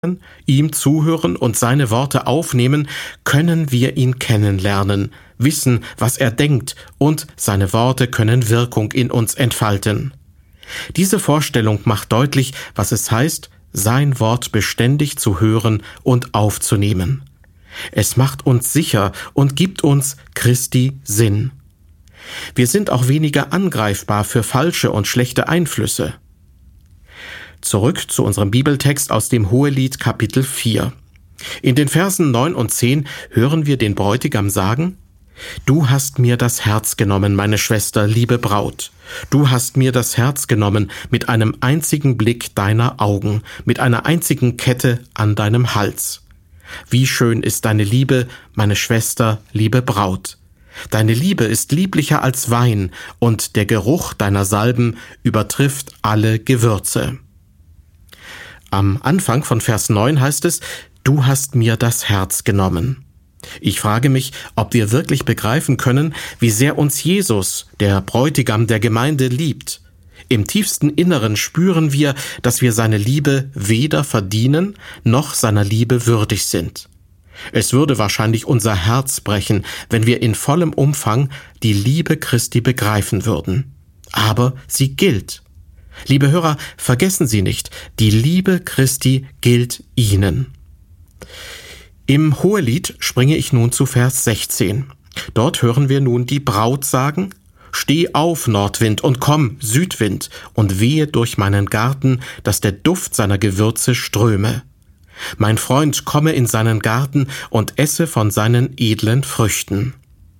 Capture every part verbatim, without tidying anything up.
ihm zuhören und seine Worte aufnehmen, können wir ihn kennenlernen, wissen, was er denkt, und seine Worte können Wirkung in uns entfalten. Diese Vorstellung macht deutlich, was es heißt, sein Wort beständig zu hören und aufzunehmen. Es macht uns sicher und gibt uns Christi Sinn. Wir sind auch weniger angreifbar für falsche und schlechte Einflüsse. Zurück zu unserem Bibeltext aus dem Hohelied Kapitel vier. In den Versen neun und zehn hören wir den Bräutigam sagen: »Du hast mir das Herz genommen, meine Schwester, liebe Braut. Du hast mir das Herz genommen mit einem einzigen Blick deiner Augen, mit einer einzigen Kette an deinem Hals. Wie schön ist deine Liebe, meine Schwester, liebe Braut. Deine Liebe ist lieblicher als Wein, und der Geruch deiner Salben übertrifft alle Gewürze.« Am Anfang von Vers neun heißt es: »Du hast mir das Herz genommen.« Ich frage mich, ob wir wirklich begreifen können, wie sehr uns Jesus, der Bräutigam der Gemeinde, liebt. Im tiefsten Inneren spüren wir, dass wir seine Liebe weder verdienen, noch seiner Liebe würdig sind. Es würde wahrscheinlich unser Herz brechen, wenn wir in vollem Umfang die Liebe Christi begreifen würden. Aber sie gilt. Liebe Hörer, vergessen Sie nicht, die Liebe Christi gilt Ihnen. Im Hohelied springe ich nun zu Vers sechzehn. Dort hören wir nun die Braut sagen: »Steh auf, Nordwind, und komm, Südwind, und wehe durch meinen Garten, dass der Duft seiner Gewürze ströme. Mein Freund komme in seinen Garten und esse von seinen edlen Früchten.«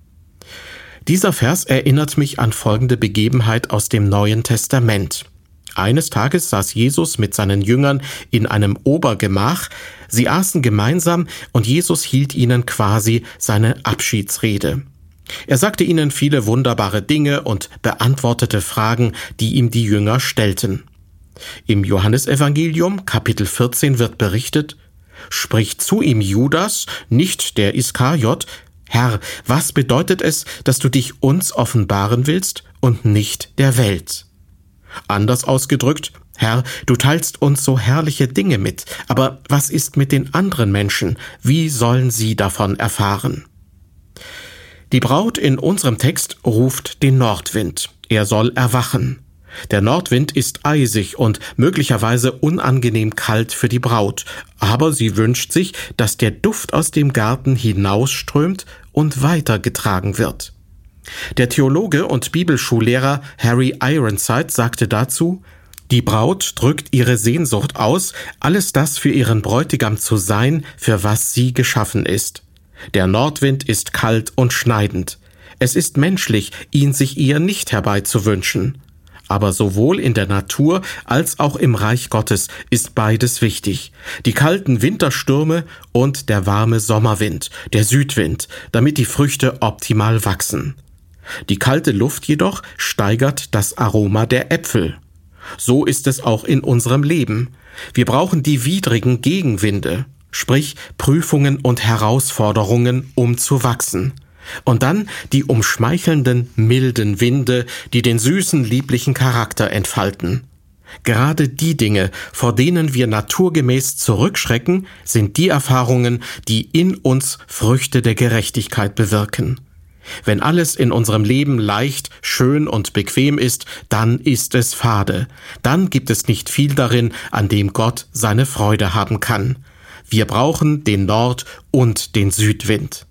Dieser Vers erinnert mich an folgende Begebenheit aus dem Neuen Testament. Eines Tages saß Jesus mit seinen Jüngern in einem Obergemach. Sie aßen gemeinsam und Jesus hielt ihnen quasi seine Abschiedsrede. Er sagte ihnen viele wunderbare Dinge und beantwortete Fragen, die ihm die Jünger stellten. Im Johannesevangelium Kapitel vierzehn wird berichtet: »Spricht zu ihm Judas, nicht der Iskariot: Herr, was bedeutet es, dass du dich uns offenbaren willst und nicht der Welt?« Anders ausgedrückt: Herr, du teilst uns so herrliche Dinge mit, aber was ist mit den anderen Menschen? Wie sollen sie davon erfahren? Die Braut in unserem Text ruft den Nordwind. Er soll erwachen. Der Nordwind ist eisig und möglicherweise unangenehm kalt für die Braut, aber sie wünscht sich, dass der Duft aus dem Garten hinausströmt und weitergetragen wird. Der Theologe und Bibelschullehrer Harry Ironside sagte dazu: »Die Braut drückt ihre Sehnsucht aus, alles das für ihren Bräutigam zu sein, für was sie geschaffen ist. Der Nordwind ist kalt und schneidend. Es ist menschlich, ihn sich eher nicht herbeizuwünschen. Aber sowohl in der Natur als auch im Reich Gottes ist beides wichtig. Die kalten Winterstürme und der warme Sommerwind, der Südwind, damit die Früchte optimal wachsen. Die kalte Luft jedoch steigert das Aroma der Äpfel. So ist es auch in unserem Leben. Wir brauchen die widrigen Gegenwinde, sprich Prüfungen und Herausforderungen, um zu wachsen. Und dann die umschmeichelnden, milden Winde, die den süßen, lieblichen Charakter entfalten. Gerade die Dinge, vor denen wir naturgemäß zurückschrecken, sind die Erfahrungen, die in uns Früchte der Gerechtigkeit bewirken. Wenn alles in unserem Leben leicht, schön und bequem ist, dann ist es fade. Dann gibt es nicht viel darin, an dem Gott seine Freude haben kann. Wir brauchen den Nord- und den Südwind.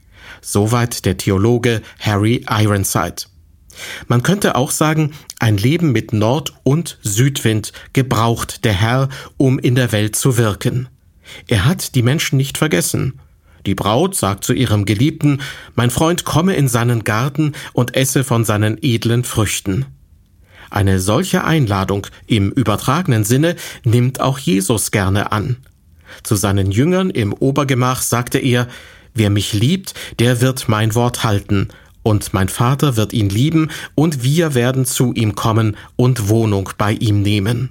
Soweit der Theologe Harry Ironside. Man könnte auch sagen, ein Leben mit Nord- und Südwind gebraucht der Herr, um in der Welt zu wirken. Er hat die Menschen nicht vergessen. Die Braut sagt zu ihrem Geliebten: »Mein Freund komme in seinen Garten und esse von seinen edlen Früchten.« Eine solche Einladung im übertragenen Sinne nimmt auch Jesus gerne an. Zu seinen Jüngern im Obergemach sagte er: »Wer mich liebt, der wird mein Wort halten, und mein Vater wird ihn lieben, und wir werden zu ihm kommen und Wohnung bei ihm nehmen.«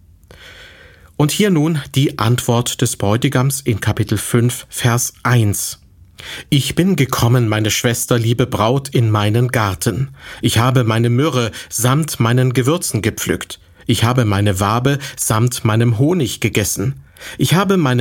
Und hier nun die Antwort des Bräutigams in Kapitel fünf, Vers eins. »Ich bin gekommen, meine Schwester, liebe Braut, in meinen Garten. Ich habe meine Myrrhe samt meinen Gewürzen gepflückt. Ich habe meine Wabe samt meinem Honig gegessen. Ich habe meine